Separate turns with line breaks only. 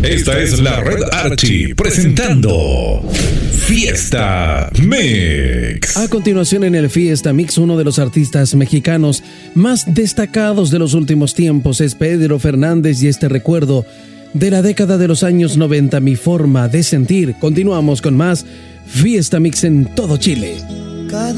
Esta es la Red Archie presentando Fiesta Mix.
A continuación en el Fiesta Mix, uno de los artistas mexicanos más destacados de los últimos tiempos es Pedro Fernández y este recuerdo de la década de los años 90, Mi Forma de Sentir. Continuamos con más Fiesta Mix en todo Chile.